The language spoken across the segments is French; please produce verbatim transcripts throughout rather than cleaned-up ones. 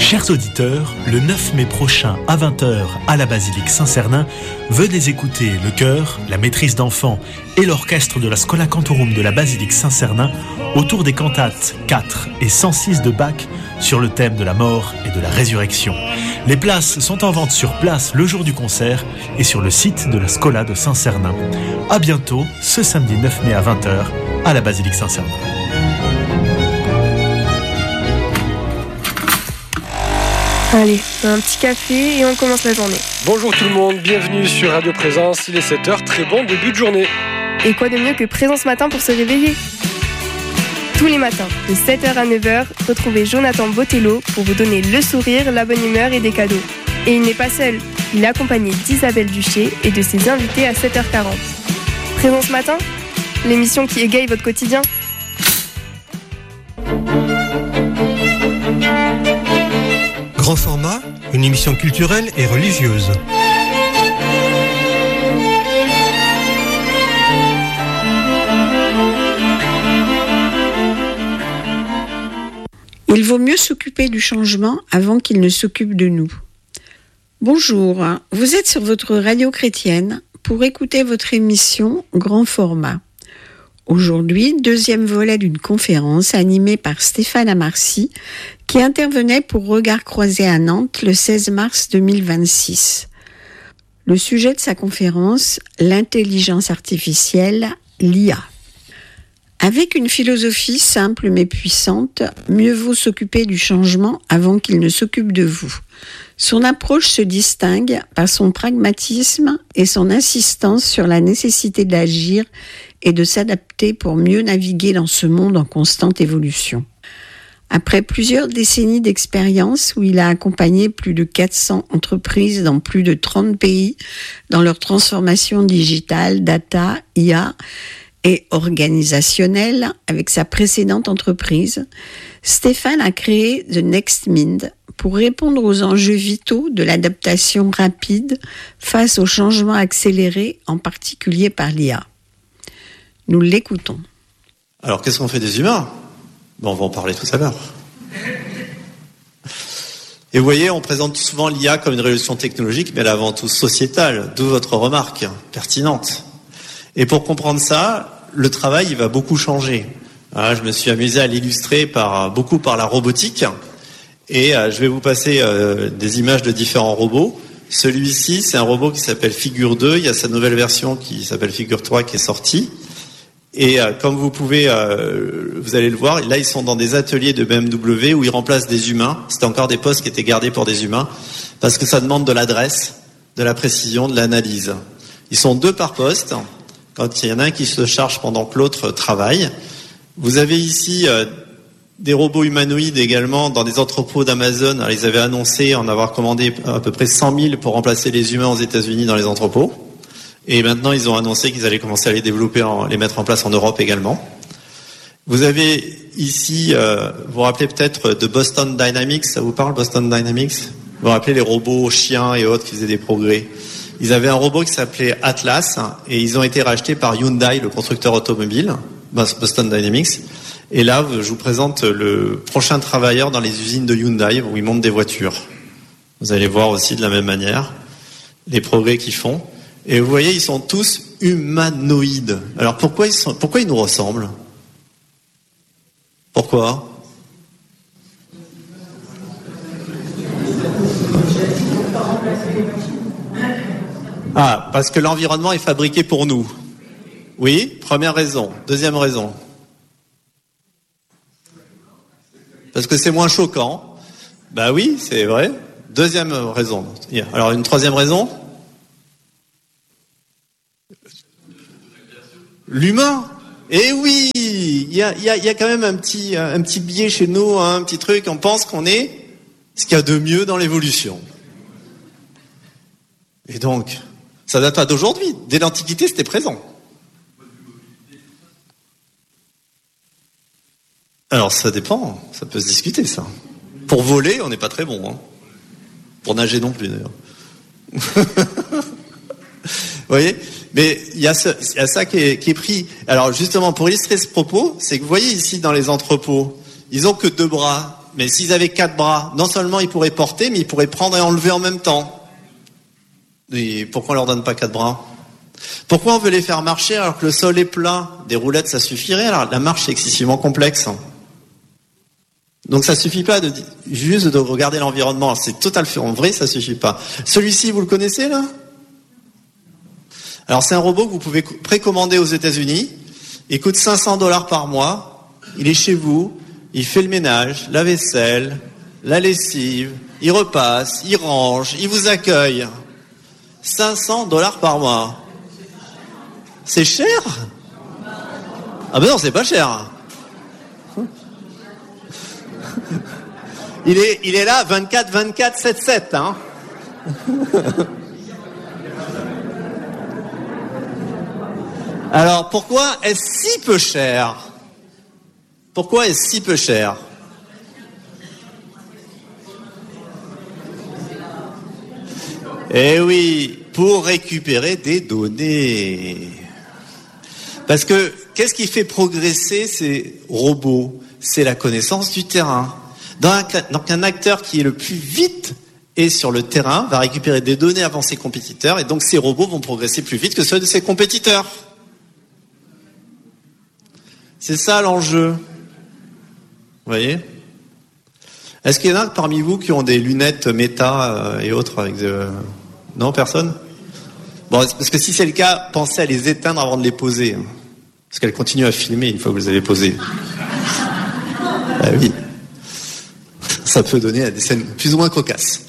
Chers auditeurs, le neuf mai prochain à vingt heures à la basilique Saint-Cernin, venez écouter le chœur, la maîtrise d'enfants et l'orchestre de la Schola Cantorum de la basilique Saint-Cernin autour des cantates quatre et cent six de Bach sur le thème de la mort et de la résurrection. Les places sont en vente sur place le jour du concert et sur le site de la Schola de Saint-Cernin. À bientôt, ce samedi neuf mai à vingt heures à la basilique Saint-Cernin. Allez, un petit café et on commence la journée. Bonjour tout le monde, bienvenue sur Radio Présence, il est sept heures, très bon début de journée. Et quoi de mieux que Présence Matin pour se réveiller ? Tous les matins, de sept heures à neuf heures, retrouvez Jonathan Botello pour vous donner le sourire, la bonne humeur et des cadeaux. Et il n'est pas seul, il est accompagné d'Isabelle Duché et de ses invités à sept heures quarante. Présence Matin, l'émission qui égaye votre quotidien. Grand format, une émission culturelle et religieuse. Il vaut mieux s'occuper du changement avant qu'il ne s'occupe de nous. Bonjour, vous êtes sur votre radio chrétienne pour écouter votre émission Grand format. Aujourd'hui, deuxième volet d'une conférence animée par Stéphane Amarcy qui intervenait pour Regard Croisé à Nantes le seize mars deux mille vingt-six. Le sujet de sa conférence, l'intelligence artificielle, l'I A. Avec une philosophie simple mais puissante, mieux vaut s'occuper du changement avant qu'il ne s'occupe de vous. Son approche se distingue par son pragmatisme et son insistance sur la nécessité d'agir et de s'adapter pour mieux naviguer dans ce monde en constante évolution. Après plusieurs décennies d'expérience où il a accompagné plus de quatre cents entreprises dans plus de trente pays dans leur transformation digitale, data, I A et organisationnelle avec sa précédente entreprise, Stéphane a créé The Next Mind pour répondre aux enjeux vitaux de l'adaptation rapide face aux changements accélérés, en particulier par l'I A. Nous l'écoutons. Alors, qu'est-ce qu'on fait des humains ? Bon, on va en parler tout à l'heure. Et vous voyez, on présente souvent l'I A comme une révolution technologique, mais elle est avant tout sociétale, d'où votre remarque pertinente. Et pour comprendre ça, le travail il va beaucoup changer. Voilà, je me suis amusé à l'illustrer par, beaucoup par la robotique, et euh, je vais vous passer euh, des images de différents robots. Celui-ci, c'est un robot qui s'appelle Figure deux, il y a sa nouvelle version qui s'appelle Figure trois qui est sortie. Et euh, comme vous pouvez, euh, vous allez le voir, là ils sont dans des ateliers de B M W où ils remplacent des humains. C'était encore des postes qui étaient gardés pour des humains parce que ça demande de l'adresse, de la précision, de l'analyse. Ils sont deux par poste. Quand il y en a un qui se charge pendant que l'autre travaille. Vous avez ici euh, des robots humanoïdes également dans des entrepôts d'Amazon. Alors, ils avaient annoncé en avoir commandé à peu près cent mille pour remplacer les humains aux États-Unis dans les entrepôts. Et maintenant, ils ont annoncé qu'ils allaient commencer à les développer, en, les mettre en place en Europe également. Vous avez ici, euh, vous vous rappelez peut-être de Boston Dynamics, ça vous parle, Boston Dynamics ? Vous vous rappelez les robots chiens et autres qui faisaient des progrès ? Ils avaient un robot qui s'appelait Atlas et ils ont été rachetés par Hyundai, le constructeur automobile, Boston Dynamics. Et là, je vous présente le prochain travailleur dans les usines de Hyundai où ils montent des voitures. Vous allez voir aussi de la même manière les progrès qu'ils font. Et vous voyez, ils sont tous humanoïdes. Alors pourquoi ils sont, pourquoi ils nous ressemblent ? Pourquoi ? Ah, parce que l'environnement est fabriqué pour nous. Oui, première raison. Deuxième raison. Parce que c'est moins choquant. Bah oui, c'est vrai. Deuxième raison. Alors une troisième raison ? L'humain. Eh oui, il y a, y, a, y a quand même un petit, un petit biais chez nous, hein, un petit truc. On pense qu'on est ce qu'il y a de mieux dans l'évolution. Et donc, ça date pas d'aujourd'hui. Dès l'Antiquité, c'était présent. Alors, ça dépend. Ça peut se discuter, ça. Pour voler, on n'est pas très bon. Hein. Pour nager non plus, d'ailleurs. Vous voyez ? Mais il y a, ce, il y a ça qui est, qui est pris. Alors, justement, pour illustrer ce propos, c'est que vous voyez ici, dans les entrepôts, ils ont que deux bras. Mais s'ils avaient quatre bras, non seulement ils pourraient porter, mais ils pourraient prendre et enlever en même temps. Et pourquoi on leur donne pas quatre bras ? Pourquoi on veut les faire marcher alors que le sol est plat ? Des roulettes, ça suffirait. Alors la marche est excessivement complexe. Donc ça suffit pas de juste de regarder l'environnement. C'est totalement vrai, ça suffit pas. Celui-ci, vous le connaissez là ? Alors c'est un robot que vous pouvez précommander aux États-Unis. Il coûte cinq cents dollars par mois. Il est chez vous. Il fait le ménage, la vaisselle, la lessive. Il repasse, il range, il vous accueille. cinq cents dollars par mois. C'est cher ? Ah ben non, c'est pas cher. Il est, il est là vingt-quatre vingt-quatre sept sept, hein. Alors, pourquoi est-ce si peu cher ? Pourquoi est-ce si peu cher ? Eh oui, pour récupérer des données. Parce que, qu'est-ce qui fait progresser ces robots ? C'est la connaissance du terrain. Donc un acteur qui est le plus vite est sur le terrain va récupérer des données avant ses compétiteurs et donc ces robots vont progresser plus vite que ceux de ses compétiteurs. C'est ça l'enjeu. Vous voyez ? Est-ce qu'il y en a parmi vous qui ont des lunettes méta et autres avec de... Non, personne ? Bon, parce que si c'est le cas, pensez à les éteindre avant de les poser. Parce qu'elles continuent à filmer une fois que vous les avez posées. Ah oui. Ça peut donner à des scènes plus ou moins cocasses.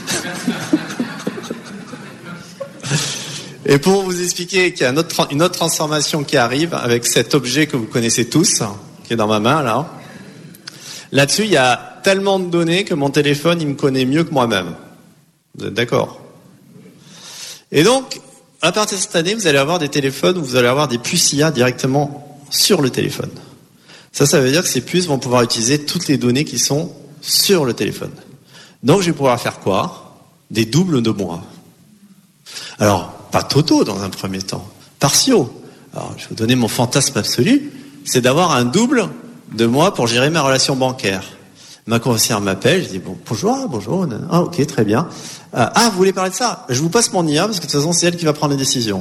Et pour vous expliquer qu'il y a une autre, une autre transformation qui arrive avec cet objet que vous connaissez tous, qui est dans ma main là. Là-dessus, il y a tellement de données que mon téléphone, il me connaît mieux que moi-même. Vous êtes d'accord ? Et donc, à partir de cette année, vous allez avoir des téléphones où vous allez avoir des puces I A directement sur le téléphone. Ça, ça veut dire que ces puces vont pouvoir utiliser toutes les données qui sont sur le téléphone. Donc, je vais pouvoir faire quoi ? Des doubles de moi. Alors, pas totaux dans un premier temps, partiaux. Alors, je vais vous donner mon fantasme absolu, c'est d'avoir un double de moi pour gérer ma relation bancaire. Ma conseillère m'appelle, je dis bon, bonjour, bonjour, ah ok, très bien. Euh, ah, vous voulez parler de ça ? Je vous passe mon I A parce que de toute façon, c'est elle qui va prendre les décisions.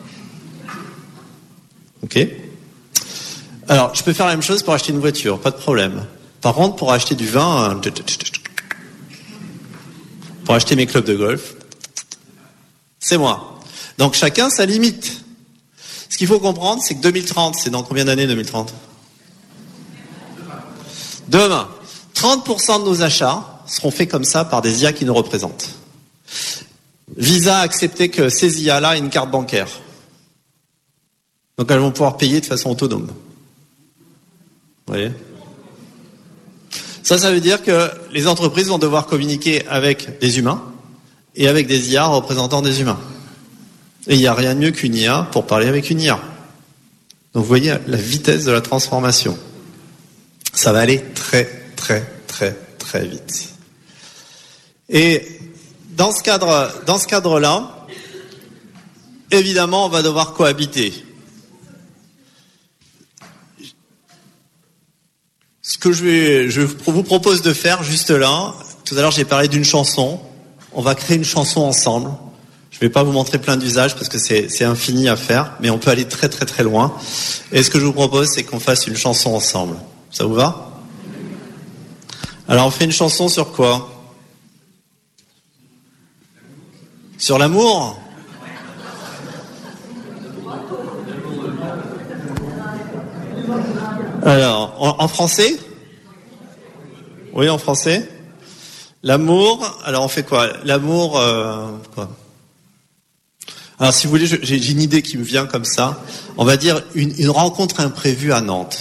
Ok ? Alors, je peux faire la même chose pour acheter une voiture, pas de problème. Par contre, pour acheter du vin, pour acheter mes clubs de golf, c'est moi. Donc chacun sa limite. Ce qu'il faut comprendre, c'est que deux mille trente, c'est dans combien d'années deux mille trente ? Demain, trente pour cent de nos achats seront faits comme ça par des I A qui nous représentent. Visa a accepté que ces I A-là aient une carte bancaire. Donc elles vont pouvoir payer de façon autonome. Vous voyez ? Ça, ça veut dire que les entreprises vont devoir communiquer avec des humains et avec des I A représentant des humains. Et il n'y a rien de mieux qu'une I A pour parler avec une I A. Donc vous voyez la vitesse de la transformation. Ça va aller très, très, très, très vite. Et dans ce cadre, dans ce cadre-là, évidemment, on va devoir cohabiter. Ce que je, vais, je vous propose de faire juste là, tout à l'heure j'ai parlé d'une chanson, on va créer une chanson ensemble. Je ne vais pas vous montrer plein d'usages parce que c'est, c'est infini à faire, mais on peut aller très très très loin. Et ce que je vous propose, c'est qu'on fasse une chanson ensemble. Ça vous va ? Alors on fait une chanson sur quoi ? Sur l'amour ? Alors, en, en français ? Oui, en français. L'amour, alors on fait quoi ? L'amour, euh, quoi ? Alors si vous voulez, j'ai, j'ai une idée qui me vient comme ça. On va dire une, une rencontre imprévue à Nantes.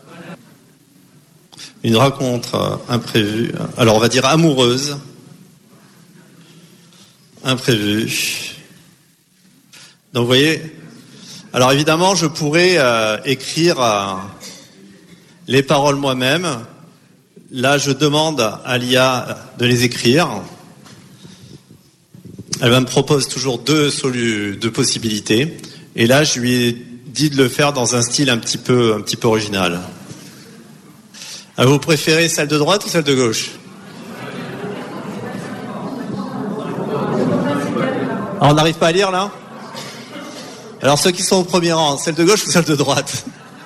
Une rencontre imprévue, alors on va dire amoureuse, imprévue. Donc vous voyez, alors évidemment je pourrais euh, écrire euh, les paroles moi-même. Là je demande à l'I A de les écrire. Elle me propose toujours deux, solu- deux possibilités. Et là je lui ai dit de le faire dans un style un petit peu, un petit peu original. Ah, vous préférez celle de droite ou celle de gauche? Ah, on n'arrive pas à lire là? Alors ceux qui sont au premier rang, celle de gauche ou celle de droite?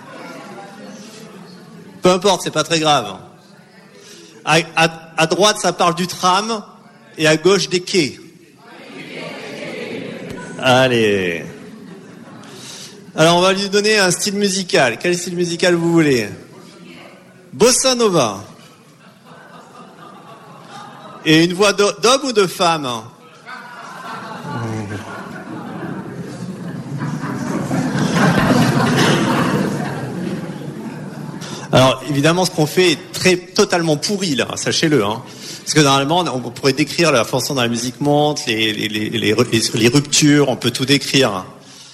Peu importe, c'est pas très grave. À, à, à droite, ça parle du tram et à gauche des quais. Allez. Alors on va lui donner un style musical. Quel style musical vous voulez? Bossa Nova. Et une voix d'homme ou de femme? Alors évidemment, ce qu'on fait est très totalement pourri là, sachez-le. Hein. Parce que normalement, on pourrait décrire la façon dont la musique monte, les, les, les, les, les ruptures, on peut tout décrire.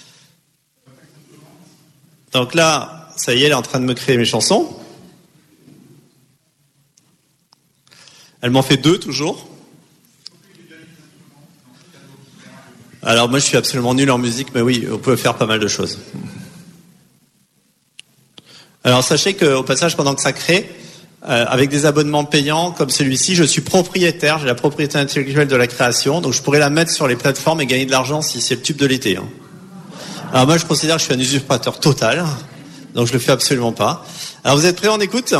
Donc là, ça y est, elle est en train de me créer mes chansons. Elle m'en fait deux toujours. Alors moi, je suis absolument nul en musique, mais oui, on peut faire pas mal de choses. Alors sachez qu'au passage, pendant que ça crée, euh, avec des abonnements payants comme celui-ci, je suis propriétaire, j'ai la propriété intellectuelle de la création, donc je pourrais la mettre sur les plateformes et gagner de l'argent si c'est le tube de l'été. Hein. Alors moi, je considère que je suis un usurpateur total, donc je le fais absolument pas. Alors vous êtes prêts, on écoute ?